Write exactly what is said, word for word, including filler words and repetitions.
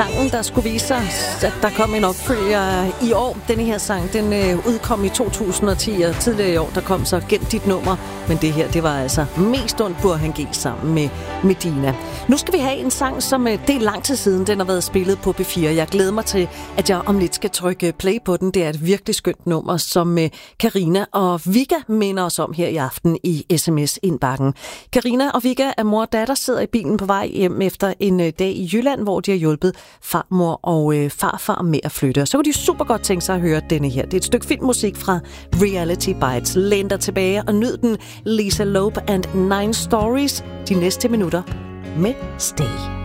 sangen, der skulle vise sig, at der kom en opfølger i år. Denne her sang, den øh, udkom i to tusind og ti, og tidligere i år, der kom så Gem dit nummer. Men det her, det var altså mest ondt Burhan G sammen med Medina. Nu skal vi have en sang, som øh, det er lang tid siden, den har været spillet på B fire. Jeg glæder mig til, at jeg om lidt skal trykke play på den. Det er et virkelig skønt nummer, som øh, Karina og Vigga minder os om her i aften i sms-indbakken. Karina og Vigga er mor og datter, sidder i bilen på vej hjem efter en øh, dag i Jylland, hvor de har hjulpet farmor og øh, farfar med at flytte. Og så kunne de super godt tænke sig at høre denne her. Det er et stykke filmmusik fra Reality Bites. Læn dig tilbage og nyd den. Lisa Loeb and Nine Stories. De næste minutter med Stay.